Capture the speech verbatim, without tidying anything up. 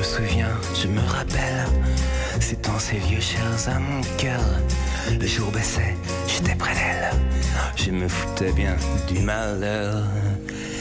souviens, je me rappelle, c'est en ces vieux chairs à mon cœur. Le jour baissait, j'étais près d'elle, je me foutais bien du malheur.